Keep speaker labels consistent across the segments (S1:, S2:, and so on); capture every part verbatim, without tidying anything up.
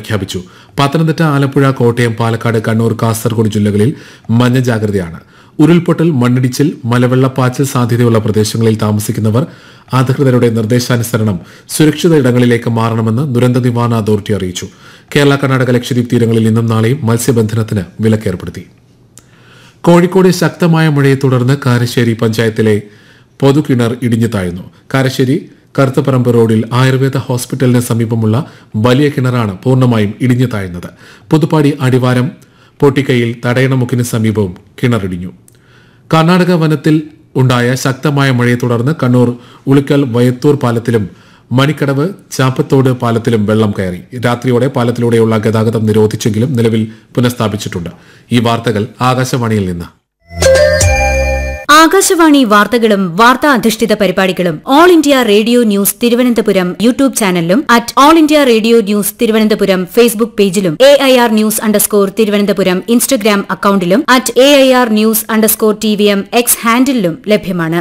S1: പ്രഖ്യാപിച്ചു. പത്തനംതിട്ട, ആലപ്പുഴ, കോട്ടയം, പാലക്കാട്, കണ്ണൂർ, കാസർഗോഡ് ജില്ലകളിൽ മഞ്ഞ ജാഗ്രതയാണ്. ഉരുൾപൊട്ടൽ, മണ്ണിടിച്ചിൽ, മലവെള്ളപ്പാച്ചിൽ സാധ്യതയുള്ള പ്രദേശങ്ങളിൽ താമസിക്കുന്നവർ അധികൃതരുടെ നിർദ്ദേശാനുസരണം സുരക്ഷിത ഇടങ്ങളിലേക്ക് മാറണമെന്ന് ദുരന്ത നിവാരണ അതോറിറ്റി അറിയിച്ചു. കേരള, കർണാടക, ലക്ഷദ്വീപ് തീരങ്ങളിൽ ഇന്നും നാളെയും മത്സ്യബന്ധനത്തിന് വിലക്കേർപ്പെടുത്തി. കോഴിക്കോട് ശക്തമായ മഴയെ തുടർന്ന് കാരശ്ശേരി പഞ്ചായത്തിലെ പൊതുകിണർ ഇടിഞ്ഞു താഴ്ന്നു. കാരശ്ശേരി കറുത്തപ്പറമ്പ് റോഡിൽ ആയുർവേദ ഹോസ്പിറ്റലിന് സമീപമുള്ള വലിയ കിണറാണ് പൂർണ്ണമായും ഇടിഞ്ഞു താഴ്ന്നത്. പുതുപ്പാടി അടിവാരം പൊട്ടിക്കയിൽ തടയണമുക്കിന് സമീപവും കിണറിടിഞ്ഞു. കർണാടക വനത്തിൽ ഉണ്ടായ ശക്തമായ മഴയെ തുടർന്ന് കണ്ണൂർ ഉളിക്കൽ വയത്തൂർ പാലത്തിലും മണിക്കടവ് ചാപ്പത്തോട് പാലത്തിലും വെള്ളം കയറി. രാത്രിയോടെ പാലത്തിലൂടെയുള്ള ഗതാഗതം നിരോധിച്ചെങ്കിലും നിലവിൽ പുനഃസ്ഥാപിച്ചിട്ടുണ്ട്. ഈ വാർത്തകൾ ആകാശവാണിയിൽ നിന്ന്.
S2: ആകാശവാണി വാർത്തകളും വാർത്താ അധിഷ്ഠിത പരിപാടികളും all India radio news Thiruvananthapuram YouTube ചാനലിലും at all India radio news Thiruvananthapuram Facebook പേജിലും A I R news underscore Thiruvananthapuram Instagram അക്കൌണ്ടിലും at A I R news underscore T V M X ഹാൻഡിലും ലഭ്യമാണ്.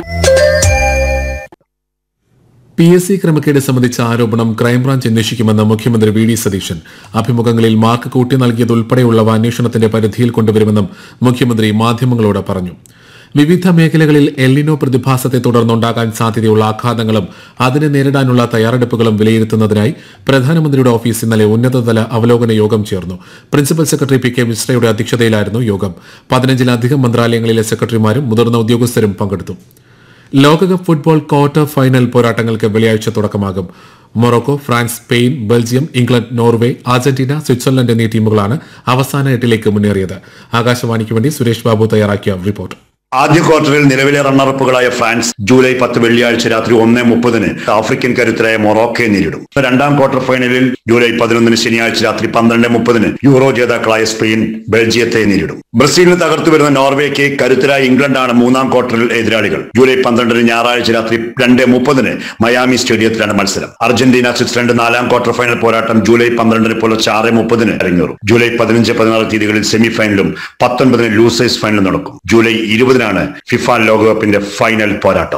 S1: പി എസ് സി ക്രമക്കേട് സംബന്ധിച്ച ആരോപണം ക്രൈംബ്രാഞ്ച് അന്വേഷിക്കുമെന്ന് മുഖ്യമന്ത്രി വി ഡി സതീശൻ. അഭിമുഖങ്ങളിൽ മാർക്ക് കൂട്ടി നൽകിയതുൾപ്പെടെയുള്ളവ അന്വേഷണത്തിന്റെ പരിധിയിൽ കൊണ്ടുവരുമെന്നും മുഖ്യമന്ത്രി മാധ്യമങ്ങളോട് പറഞ്ഞു. വിവിധ മേഖലകളിൽ എൽനിനോ പ്രതിഭാസത്തെ തുടർന്നുണ്ടാകാൻ സാധ്യതയുള്ള ആഘാതങ്ങളും അതിനെ നേരിടാനുള്ള തയ്യാറെടുപ്പുകളും വിലയിരുത്തുന്നതിനായി പ്രധാനമന്ത്രിയുടെ ഓഫീസ് ഇന്നലെ ഉന്നതതല അവലോകന യോഗം ചേർന്നു. പ്രിൻസിപ്പൽ സെക്രട്ടറി പി കെ മിശ്രയുടെ അധ്യക്ഷതയിലായിരുന്നു യോഗം. പതിനഞ്ചിലധികം മന്ത്രാലയങ്ങളിലെ സെക്രട്ടറിമാരും മുതിർന്ന ഉദ്യോഗസ്ഥരും പങ്കെടുത്തു. ലോകകപ്പ് ഫുട്ബോൾ ക്വാർട്ടർ ഫൈനൽ പോരാട്ടങ്ങൾക്ക് വെള്ളിയാഴ്ച തുടക്കമാകും. Morocco, France, Spain, Belgium, England, Norway, Argentina, Switzerland എന്നീ ടീമുകളാണ് അവസാന എട്ടിലേക്ക് മുന്നേറിയത്. ആകാശവാണിക്ക് വേണ്ടി സുരേഷ് ബാബു തയ്യാറാക്കിയ റിപ്പോർട്ട്.
S3: ആദ്യ ക്വാർട്ടറിൽ നിലവിലെ റണ്ണറപ്പുകളായ ഫ്രാൻസ് ജൂലൈ പത്ത് വെള്ളിയാഴ്ച രാത്രി ഒന്നേ മുപ്പതിന് ആഫ്രിക്കൻ കരുത്തരായ മൊറോക്കയെ നേരിടും. രണ്ടാം ക്വാർട്ടർ ഫൈനലിൽ ജൂലൈ പതിനൊന്നിന് ശനിയാഴ്ച രാത്രി പന്ത്രണ്ട് മുപ്പതിന് യൂറോ ജേതാക്കളായ സ്പെയിൻ ബെൽജിയത്തെ നേരിടും. ബ്രസീലിന് തകർത്തു വരുന്ന നോർവേക്ക് കരുത്തരായ ഇംഗ്ലണ്ടാണ് മൂന്നാം ക്വാർട്ടറിൽ എതിരാളികൾ. ജൂലൈ പന്ത്രണ്ടിന് ഞായറാഴ്ച രാത്രി രണ്ട് മുപ്പതിന് മയാമി സ്റ്റേഡിയത്തിലാണ് മത്സരം. അർജന്റീന സ്വിറ്റ്സർലൻഡ് നാലാം ക്വാർട്ടർ ഫൈനൽ പോരാട്ടം ജൂലൈ പന്ത്രണ്ടിന് പുലർച്ചെ ആറ് മുപ്പതിന് അരങ്ങേറും. ജൂലൈ പതിനഞ്ച് പതിനാറ് തീയതികളിൽ സെമി ഫൈനലും പത്തൊൻപതിന് ലൂസേഴ്സ് ഫൈനലും നടക്കും. ജൂലൈ ഇരുപതിന് ഫിഫ ലോകകപ്പിന്റെ ഫൈനൽ പോരാട്ടം.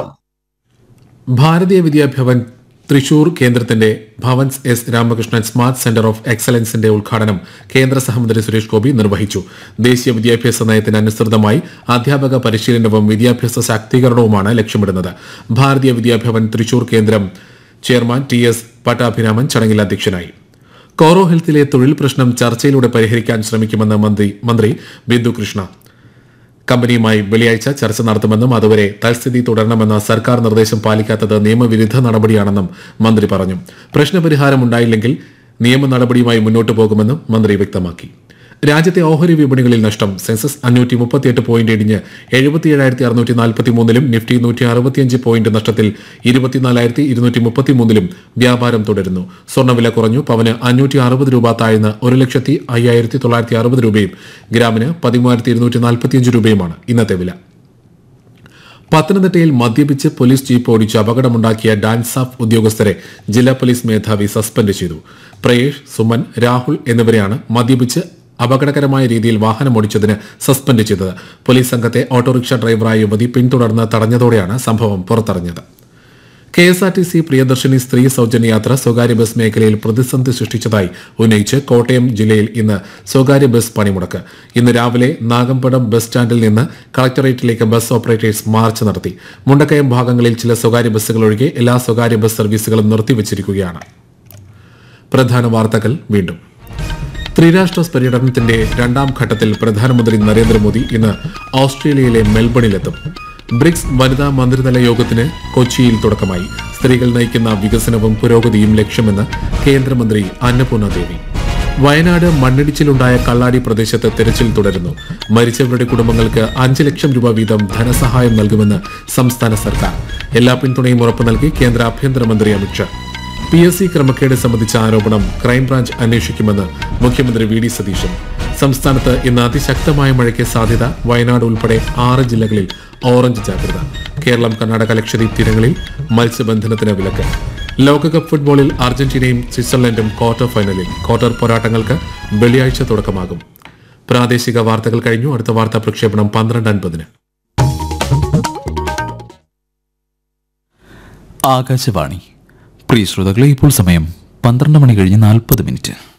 S1: ഭാരതീയ വിദ്യാഭവൻ തൃശൂർ കേന്ദ്രത്തിന്റെ Bhavan's S Ramakrishnan smart centre of എക്സലൻസിന്റെ ഉദ്ഘാടനം കേന്ദ്ര സഹമന്ത്രി സുരേഷ് ഗോപി നിർവഹിച്ചു. ദേശീയ വിദ്യാഭ്യാസ നയത്തിന് അനുസൃതമായി അധ്യാപക പരിശീലനവും വിദ്യാഭ്യാസ ശാക്തീകരണവുമാണ് ലക്ഷ്യമിടുന്നത്. ഭാരതീയ വിദ്യാഭവൻ തൃശൂർ കേന്ദ്രം ചെയർമാൻ ടി എസ് പട്ടാഭിരാമൻ ചടങ്ങിൽ അധ്യക്ഷനായി. കോറോ ഹെൽത്തിലെ തൊഴിൽ പ്രശ്നം ചർച്ചയിലൂടെ പരിഹരിക്കാൻ ശ്രമിക്കുമെന്ന് മന്ത്രി മന്ത്രി ബിന്ദു കൃഷ്ണ. കമ്പനിയുമായി വെള്ളിയാഴ്ച ചർച്ച നടത്തുമെന്നും അതുവരെ തൽസ്ഥിതി തുടരണമെന്ന സർക്കാർ നിർദ്ദേശം പാലിക്കാത്തത് നിയമവിരുദ്ധ നടപടിയാണെന്നും മന്ത്രി പറഞ്ഞു. പ്രശ്നപരിഹാരം ഉണ്ടായില്ലെങ്കിൽ നിയമ നടപടിയുമായി മുന്നോട്ടു പോകുമെന്നും മന്ത്രി വ്യക്തമാക്കി. രാജ്യത്തെ ഓഹരി വിപണികളിൽ നഷ്ടം. സെൻസസ് അഞ്ഞൂറ്റി മുപ്പത്തിയെട്ട് പോയിന്റ് ഇടിഞ്ഞ് എഴുപത്തിയേഴായിരത്തി അറുന്നൂറ്റി നാൽപ്പത്തി മൂന്നിലും നിഫ്റ്റി നൂറ്റി അറുപത്തിയഞ്ച് പോയിന്റ് നഷ്ടത്തിൽ ഇരുപത്തിനാലായിരത്തി ഇരുന്നൂറ്റി മുപ്പത്തിമൂന്നിലും വ്യാപാരം തുടരുന്നു. സ്വർണ്ണവില കുറഞ്ഞു. പവന് അഞ്ഞൂറ്റി അറുപത് രൂപ താഴ്ന്ന് ഒരു ലക്ഷത്തി അയ്യായിരത്തി തൊള്ളായിരത്തി അറുപത് രൂപയും ഗ്രാമിന് പതിമൂവായിരത്തി ഇരുന്നൂറ്റി നാൽപ്പത്തിയഞ്ച് രൂപയുമാണ് ഇന്നത്തെ വില. പത്തനംതിട്ടയിൽ മദ്യപിച്ച് പോലീസ് ജീപ്പ് ഓടിച്ച് അപകടമുണ്ടാക്കിയ ഡാൻസ് ഓഫ് ഉദ്യോഗസ്ഥരെ ജില്ലാ പോലീസ് മേധാവി സസ്പെൻഡ് ചെയ്തു. പ്രയേഷ്, സുമൻ, രാഹുൽ എന്നിവരെയാണ് മദ്യപിച്ച് അപകടകരമായ രീതിയിൽ വാഹനമോടിച്ചതിന് സസ്പെൻഡ് ചെയ്തത്. പോലീസ് സംഘത്തെ ഓട്ടോറിക്ഷ ഡ്രൈവറായ യുവതി പിന്തുടർന്ന് തടഞ്ഞതോടെയാണ് സംഭവം പുറത്തറിഞ്ഞത്. K S R T C Priyadarshini സ്ത്രീ സൌജന്യ യാത്ര സ്വകാര്യ ബസ് മേഖലയിൽ പ്രതിസന്ധി സൃഷ്ടിച്ചതായി ഉന്നയിച്ച് കോട്ടയം ജില്ലയിൽ ഇന്ന് സ്വകാര്യ ബസ് പണിമുടക്ക്. ഇന്ന് രാവിലെ നാഗമ്പടം ബസ് സ്റ്റാൻഡിൽ നിന്ന് കളക്ടറേറ്റിലേക്ക് ബസ് ഓപ്പറേറ്റേഴ്സ് മാർച്ച് നടത്തി. മുണ്ടക്കയം ഭാഗങ്ങളിൽ ചില സ്വകാര്യ ബസ്സുകൾ ഒഴികെ എല്ലാ സ്വകാര്യ ബസ് സർവീസുകളും നിർത്തിവച്ചിരിക്കുകയാണ്. പ്രധാന വാർത്തകൾ വീണ്ടും. ത്രിരാഷ്ട്ര പര്യടനത്തിന്റെ രണ്ടാം ഘട്ടത്തിൽ പ്രധാനമന്ത്രി നരേന്ദ്രമോദി ഇന്ന് ഓസ്ട്രേലിയയിലെ മെൽബണിലെത്തും. ബ്രിക്സ് വനിതാ മന്ത്രിതല യോഗത്തിന് കൊച്ചിയിൽ തുടക്കമായി. സ്ത്രീകൾ നയിക്കുന്ന വികസനവും പുരോഗതിയും ലക്ഷ്യമെന്ന് കേന്ദ്രമന്ത്രി അന്നപൂർണ ദേവി. വയനാട് മണ്ണിടിച്ചിലുണ്ടായ കള്ളാടി പ്രദേശത്ത് തെരച്ചിൽ തുടരുന്നു. മരിച്ചവരുടെ കുടുംബങ്ങൾക്ക് അഞ്ച് ലക്ഷം രൂപ വീതം ധനസഹായം നൽകുമെന്ന് സംസ്ഥാന സർക്കാർ. എല്ലാ പിന്തുണയും ഉറപ്പു നൽകി കേന്ദ്ര ആഭ്യന്തരമന്ത്രി അമിത്ഷാ. പി എസ് സി ക്രമക്കേട് സംബന്ധിച്ച ആരോപണം ക്രൈംബ്രാഞ്ച് അന്വേഷിക്കുമെന്ന് മുഖ്യമന്ത്രി വി ഡി സതീശൻ. സംസ്ഥാനത്ത് ഇന്ന് അതിശക്തമായ മഴയ്ക്ക് സാധ്യത. വയനാട് ഉൾപ്പെടെ ആറ് ജില്ലകളിൽ ഓറഞ്ച് ജാഗ്രത. കേരളം, കർണാടക, ലക്ഷദ്വീപ് തീരങ്ങളിൽ മത്സ്യബന്ധനത്തിന് വിലക്ക്. ലോകകപ്പ് ഫുട്ബോളിൽ അർജന്റീനയും സ്വിറ്റ്സർലൻഡും ക്വാർട്ടർ ഫൈനലിൽ. ക്വാർട്ടർ പോരാട്ടങ്ങൾക്ക് വെള്ളിയാഴ്ച തുടക്കമാകും. പ്രാദേശിക വാർത്തകൾ കഴിഞ്ഞു. അടുത്ത വാർത്താ പ്രക്ഷേപണം പന്ത്രണ്ട് അൻപതിന്.
S4: ആകാശവാണി. പ്രിയ ശ്രോതാക്കളെ, ഇപ്പോൾ സമയം പന്ത്രണ്ട് മണി കഴിഞ്ഞ് നാൽപ്പത് മിനിറ്റ്.